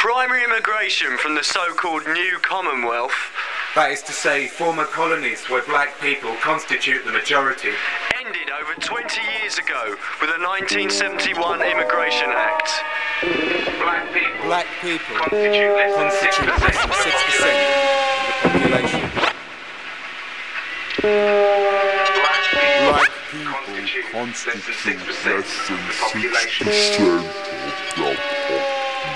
Primary immigration from the so-called New Commonwealth, that is to say, former colonies where black people constitute the majority, ended over 20 years ago with the 1971 Immigration Act. Black people constitute less than 6% of the population. Black people constitute less than 6% of the population.